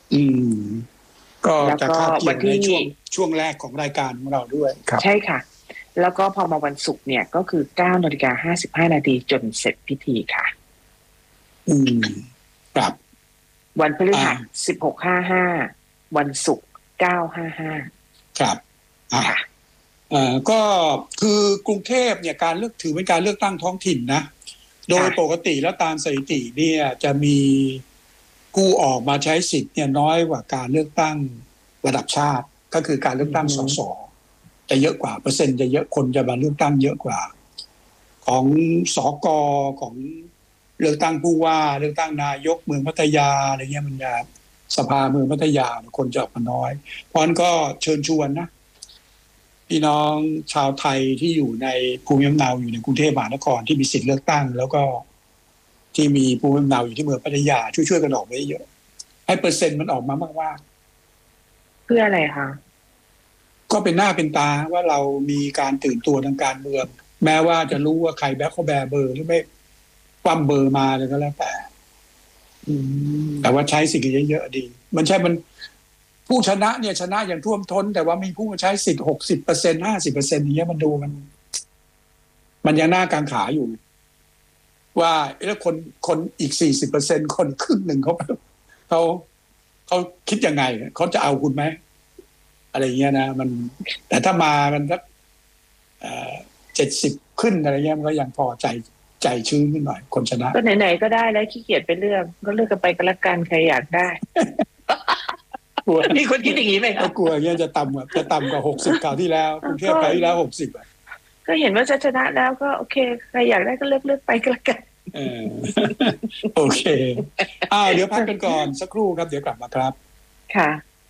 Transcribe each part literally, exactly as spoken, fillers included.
อืมก็จะคาบเกี่ยวในช่วงช่วงแรกของรายการของเราด้วยใช่ค่ะแล้วก็พอมาวันศุกร์เนี่ยก็คือเก้านาฬิกาห้าสิบห้านาทีจนเสร็จพิธีค่ะอืมครับวันพฤหัสสิบหกห้าห้าวันศุกร์เก้าห้าห้าครับค่ะอ่าก็คือกรุงเทพเนี่ยการเลือกถือเป็นการเลือกตั้งท้องถิ่นนะโดยปกติแล้วตามสถิติเนี่ยจะมีผู้ออกมาใช้สิทธิ์เนี่ยน้อยกว่าการเลือกตั้งระดับชาติก็คือการเลือกตั้งสสจะเยอะกว่าเปอร์เซ็นต์จะเยอะคนจะมาเลือกตั้งเยอะกว่าของสกของเลือกตั้งผู้ว่าเลือกตั้งนายกเมืองพัทยาอะไรเงี้ยมันจะสภาเมืองพัทยาคนจะออกมาน้อยเพราะฉะนั้นก็เชิญชวนนะพี่น้องชาวไทยที่อยู่ในภูมิลำเนาอยู่ในกรุงเทพมหานครที่มีสิทธิ์เลือกตั้งแล้วก็ที่มีภูมิลำเนาอยู่ที่เมืองพัทยาช่วยๆกันออกไปเยอะให้เปอร์เซ็นต์มันออกมามากๆเพื่ออะไรคะก็เป็นหน้าเป็นตาว่าเรามีการตื่นตัวทางการเมืองแม้ว่าจะรู้ว่าใครแบ็คเขาแบเบอร์หรือไม่ปั้มเบอร์มาเลยก็แล้วแต่แต่ว่าใช้สิทธิ์เยอะๆดีมันใช่มันผู้ชนะเนี่ยชนะอย่างท่วมท้นแต่ว่ามีผู้มาใช้สิทธิ์หกสิบเปอร์เซ็นต์ห้าสิบเปอร์เซ็นต์นี้มันดูมันมันยังหน้ากางขาอยู่ว่าแล้วคนคนอีกสี่สิบเปอร์เซ็นต์คนครึ่งหนึ่งเขาเขาเขาคิดยังไงเขาจะเอาคุณไหมอะไรเงี้ยนะมันแต่ถ้ามามันสักเจ็ดสิบขึ้นอะไรเงี้ยมันก็ยังพอใจใจชื้นขึ้นหน่อยคนชนะก็ไหนๆก็ได้แล้วขี้เกียจไปเลือกก็เลือกกันไปกันละกันใครอยากได้กลัวมีคนคิดอย่างนี้ไหมคะกลัวเงี้ยจะต่ำกว่าจะต่ำกว่าหกสิบคราวที่แล้วกรุงเทพคราวที่แล้วหกสิบอ่ะก็เห็นว่าจะชนะแล้วก็โอเคใครอยากได้ก็เลือกเลือกไปกันละกันเออโอเคอ้าวเดี๋ยวพักกันก่อนสักครู่ครับเดี๋ยวกลับมาครับค่ะ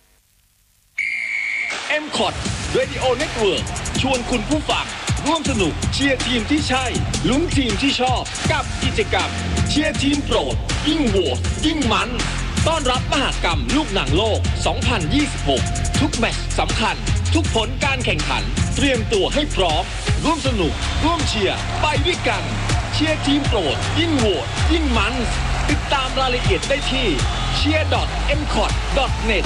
เอ็ม คอท Radio Network ชวนคุณผู้ฟังร่วมสนุกเชียร์ทีมที่ใช่ลุ้นทีมที่ชอบกับกิจกรรมเชียร์ทีมโปรดยิ่งโหวตยิ่งมันต้อนรับมหกรรมลูกหนังโลกสองพันยี่สิบหกทุกแมตช์สำคัญทุกผลการแข่งขันเตรียมตัวให้พร้อมร่วมสนุกร่วมเชียร์ไปด้วยกันเชียร์ทีมโปรดยิ่งโหวตยิ่งมันติดตามรายละเอียดได้ที่ เชียร์ ดอท เอ็ม คอท ดอท เน็ต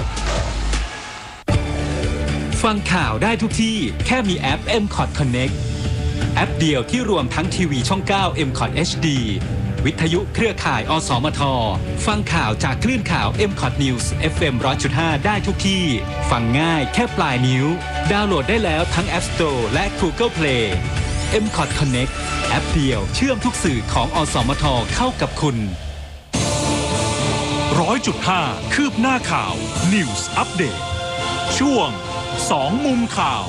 ฟังข่าวได้ทุกที่แค่มีแอป เอ็ม คอท Connect แอปเดียวที่รวมทั้งทีวีช่อง เก้า เอ็ม คอท เอช ดี วิทยุเครือข่ายอสมทฟังข่าวจากคลื่นข่าว เอ็ม คอท News เอฟ เอ็ม หนึ่งร้อยจุดห้า ได้ทุกที่ฟังง่ายแค่ปลายนิ้วดาวน์โหลดได้แล้วทั้ง App Store และ Google Play เอ็ม คอท Connect แอปเดียวเชื่อมทุกสื่อของอสมทเข้ากับคุณร้อยจุดห้า คืบหน้าข่าว News Update ช่วงสองมุมข่าว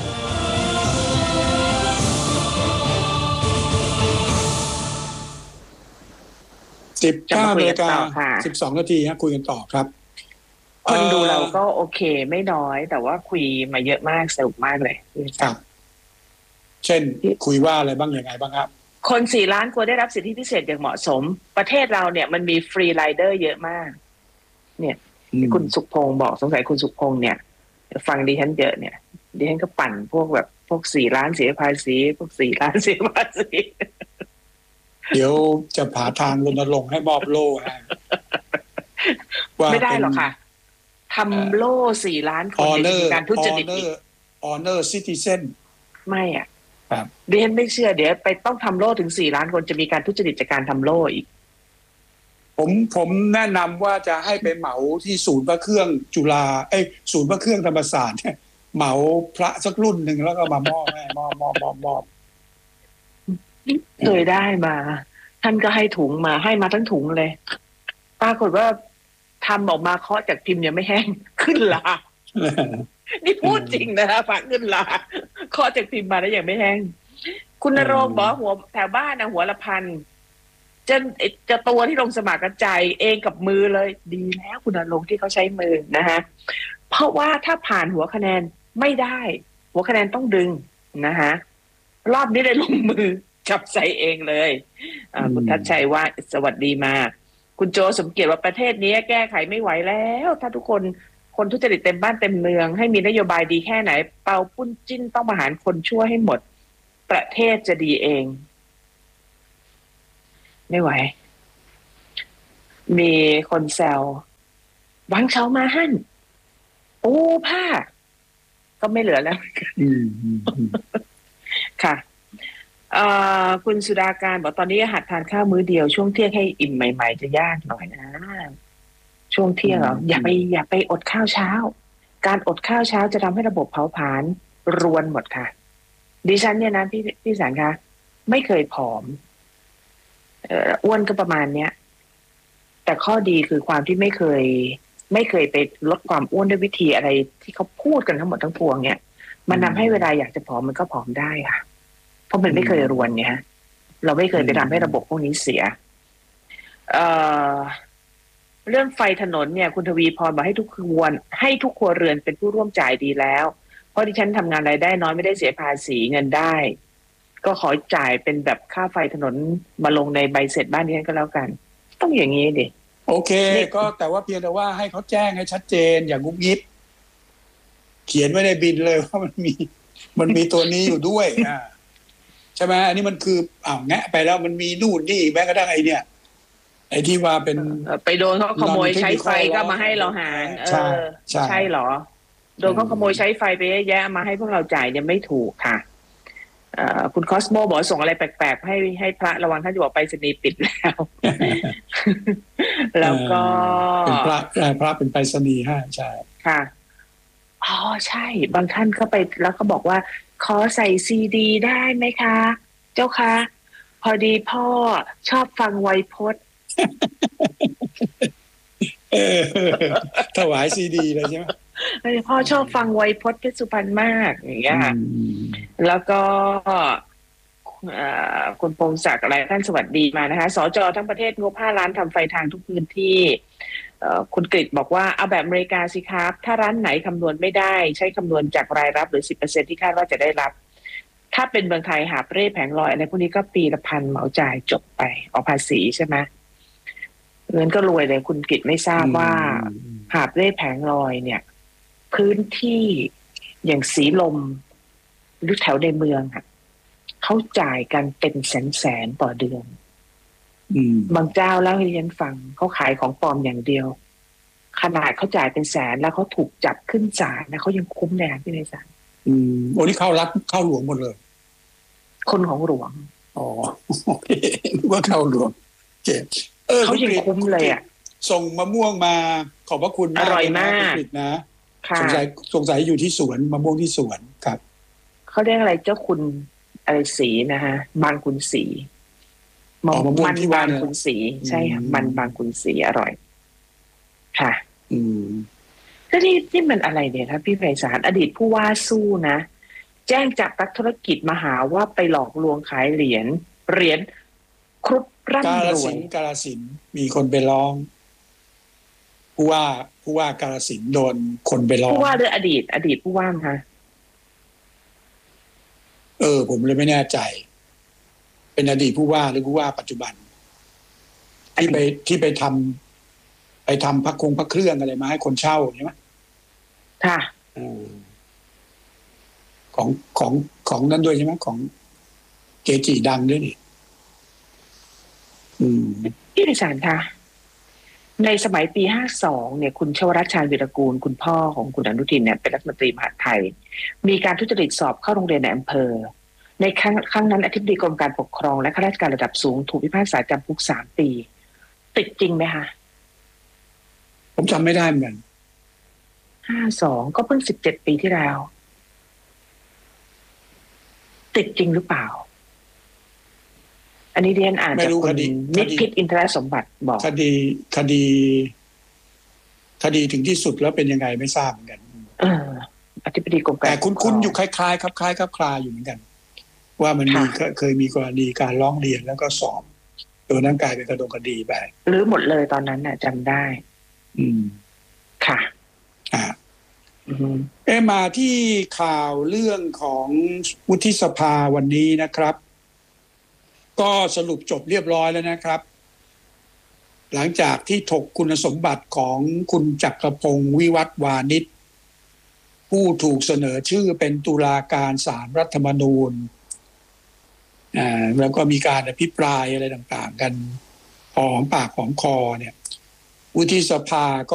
สิบเก้านาฬิกาสิบสองนาทีฮะคุยกันต่อครับคนดูเราก็โอเคไม่น้อยแต่ว่าคุยมาเยอะมากสนุกมากเลยครับเช่นคุยว่าอะไรบ้างยังไงบ้างครับคนสี่ล้านควรได้รับสิทธิพิเศษอย่างเหมาะสมประเทศเราเนี่ยมันมีฟรีไรเดอร์เยอะมากเนี่ยคุณสุขพงศ์บอกสงสัยคุณสุขพงศ์เนี่ยฟังดิฉันเยอะเนี่ยดิฉันก็ปั่นพวกแบบพวกสี่ล้านเสียภาษีพวกสี่ล้านเสียภาษีเดี๋ยวจะผาทางรณรงค์ให้มอบโล่ฮะไม่ได้หรอกค่ะทำโล่สี่ล้านคนในการทุจริต Honor Citizen ไม่อ่ะดิฉันไม่เชื่อเดี๋ยวไปต้องทำโล่ถึงสี่ล้านคนจะมีการทุจริตจากการทำโล่อีกผมผมแนะนำว่าจะให้ไปเหมาที่ศูนย์พระเครื่องจุฬาเอ้ยศูนย์พระเครื่องธรรมศาสตร์เนี่ยเหมาพระสักรุ่นหนึ่งแล้วก็มามอบให้มอบมอบมอบมอบเคยได้มาท่านก็ให้ถุงมาให้มาทั้งถุงเลยปรากฏว่าทำออกมาเคาะจากพิมพ์ยังไม่แห้งขึ้นลานี่พูดจริงนะคะฝากขึ้นลาเคาะจากพิมพ์มาแล้วยังไม่แห้งคุณณรงค์บอกหัวแถวบ้านนะหัวละพันจะจะตัวที่ลงสมัครกระจายเองกับมือเลยดีแล้วคุณณรงค์ที่เขาใช้มือนะคะเพราะว่าถ้าผ่านหัวคะแนนไม่ได้หัวคะแนนต้องดึงนะคะรอบนี้ได้ลงมือจับใส่เองเลยคุณทัชชัยว่าสวัสดีมาคุณโจสมเกียรติว่าประเทศนี้แก้ไขไม่ไหวแล้วถ้าทุกคนคนทุจริตเต็มบ้านเต็มเมืองให้มีนโยบายดีแค่ไหนเป่าปุ้นจิ้นต้องประหารคนชั่วให้หมดประเทศจะดีเองไม่ไหวมีคนแซวหวังเฉามาหั่นโอ้ผ้าก็ไม่เหลือแล้วอืมอืมอืมค่ะเอ่อคุณสุดาการบอกตอนนี้หัดทานข้าวมื้อเดียวช่วงเที่ยงให้อิ่มใหม่ๆจะยากหน่อยนะช่วงเที่ยงเหรออย่าไปอย่าไปอดข้าวเช้าการอดข้าวเช้าจะทำให้ระบบเผาผลาญรวนหมดค่ะดิฉันเนี่ยนะพี่พี่สันคะไม่เคยผอมเอ่ออ้วนก็ประมาณเนี้ยแต่ข้อดีคือความที่ไม่เคย ไม่เคยไปลดความอ้วนด้วยวิธีอะไรที่เขาพูดกันทั้งหมดทั้งปวงเนี่ยมันทำให้เวลาอยากจะผอมมันก็ผอมได้ค่ะเพราะมันไม่เคยรวนเนี่ยฮะเราไม่เคยไปทำให้ระบบพวกนี้เสียเอ่อเรื่องไฟถนนเนี่ยคุณทวีพรบอกให้ทุกครัวให้ทุกครัวเรือนเป็นผู้ร่วมจ่ายดีแล้วเพราะดิฉันทำงานรายได้น้อยไม่ได้เสียภาษีเงินได้ก็ขอจ่ายเป็นแบบค่าไฟถนนมาลงในใบเสร็จบ้านนี้ก็แล้วกันต้องอย่างนี้ดิโอเคก็แต่ว่าเพียงแต่ว่าให้เขาแจ้งให้ชัดเจนอย่างงุบยิบเขียนไว้ในบินเลยว่ามันมีมันมีตัวนี้อยู่ด้วยอ่าใช่ไหมอันนี้มันคืออ้าวแงะไปแล้วมันมีนู่นนี่แม้กระทั่งไอ้เนี่ยไอ้ที่ว่าเป็นไปโดนเขาขโมยใช้ไฟก็มาให้เราหารเออใช่เหรอโดนเขาขโมยใช้ไฟไปเยอะแยะมาให้พวกเราจ่ายเนี่ยไม่ถูกค่ะคุณคอสโมบอกส่งอะไรแปลกๆให้ให้พระระวังท่านจะบอกไปสนีปิดแล้ว แล้วก็เป็นพระพระเป็นไปรษณีย์ฮะใช่ค่ะอ๋อใช่บางท่านก็ไปแล้วก็บอกว่าขอใส่ซีดีได้ไหมคะเจ้าคะพอดีพ่อชอบฟังไวยพจน์ถวายซีดีเลยใช่ไหมพ่อชอบฟังไวยพจน์เพชรสุพรรณมากอย่างเงี้ยแล้วก็คุณพงศักดิ์อะไรท่านสวัสดีมานะคะสจทั้งประเทศงบห้าล้านทำไฟทางทุกพื้นที่คุณกฤษบอกว่าเอาแบบอเมริกาสิครับถ้าร้านไหนคำนวณไม่ได้ใช้คำนวณจากรายรับหรือ สิบเปอร์เซ็นต์ ที่คาดว่าจะได้รับถ้าเป็นเมืองไทยหาบเร่แผงลอยอะไรพวกนี้ก็ปีละพันเหมาจ่ายจบไปออกภาษีใช่ไหมเงินก็รวยเลยคุณกฤษไม่ทราบว่าหาบเร่แผงลอยเนี่ยพื้นที่อย่างสีลมหรือแถวในเมืองอ่ะเขาจ่ายกันเป็นแสนแสนต่อเดือนบางเจ้าเล่าให้ฉันฟังเขาขายของปลอมอย่างเดียวขนาดเขาจ่ายเป็นแสนแล้วเขาถูกจับขึ้นศาลนะเขายังคุ้มแน่ที่ในศาลอืมโอ้นี่เข้ารัฐเข้าหลวงหมดเลยคนของหลวงอ๋อโอเคว่าเข้าหลวงเจ็บเออเขายังคุ้มเลยอ่ะส่งมะม่วงมาขอบพระคุณอร่อยมากนะสงสัยสงสัยอยู่ที่สวนมะม่วงที่สวนครับเขาเรียกอะไรเจ้าคุณอะไรสีนะฮะบางคุณสีมันบางคุณสีใช่ค่ะมันบางคุณสีอร่อยค่ะอืมก็ที่ที่มันอะไรเนี่ยครับพี่ไพศาลอดีตผู้ว่าสู้นะแจ้งจับนักธุรกิจมาหาว่าไปหลอกลวงขายเหรียญเหรียญครุฑร่ำรวยกาฬสินธุ์มีคนไปร้องผู้ว่าผู้ว่ากาฬสินธุ์โดนคนไปร้องผู้ว่าหรืออดีตอดีตผู้ว่าคะเออผมเลยไม่แน่ใจเป็นอดีตผู้ว่าหรือผู้ว่าปัจจุบันที่ไปที่ไปทำไปทำพักคงพักเครื่องอะไรมาให้คนเช่าใช่ไหมค่ะของของของนั้นด้วยใช่ไหมของเกจิดังด้วยนี่พี่ดิฉันค่ะในสมัยปีห้าสองเนี่ยคุณชวรัชชาญวีรกูลคุณพ่อของคุณอนุทินเนี่ยเป็นรัฐมนตรีมหาดไทยมีการทุจริตสอบเข้าโรงเรียนในอำเภอในครั้งครั้งนั้นอธิบดีกรมการปกครองและข้าราชการระดับสูงถูกพิพากษาจำคุกสามปีติดจริงไหมคะผมจำไม่ได้เหมือนกันห้าสองก็เพิ่งสิบเจ็ดปีที่แล้วติดจริงหรือเปล่าอันนี้เรียนอ่านจากคุณนิพิษอินทรสมบัติบอกคดีคดีคดีถึงที่สุดแล้วเป็นยังไงไม่ทราบเหมือนกันเอออธิบดีกรมการแต่คุ้นๆอยู่คล้ายๆครับคล้ายครับคลาอยู่เหมือนกันว่ามันมีเคยมีกรณีการร้องเรียนแล้วก็สอบตัวนั้นกลายเป็นกระดงคดีไปหรือหมดเลยตอนนั้นน่ะจำได้อืมค่ะอ่าเอมาที่ข่าวเรื่องของวุฒิสภาวันนี้นะครับก็สรุปจบเรียบร้อยแล้วนะครับหลังจากที่ถกคุณสมบัติของคุณจักรพงศ์วิวัฒน์วานิชผู้ถูกเสนอชื่อเป็นตุลาการศาลรัฐธรรมนูญอ่าแล้วก็มีการอภิปรายอะไรต่างๆกันหอมปากหอมคอเนี่ยวุฒิสภาก็